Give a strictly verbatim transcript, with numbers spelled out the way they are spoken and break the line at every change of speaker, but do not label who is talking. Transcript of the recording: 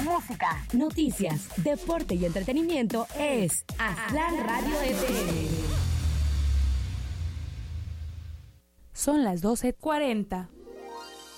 música, noticias, deporte y entretenimiento es Aztlán Radio F M.
Son las doce cuarenta.